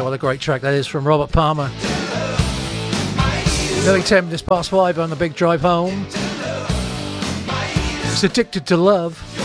what a great track that is from Robert Palmer. Nearly 10 minutes past 5 on the big drive home. It's Addicted to Love.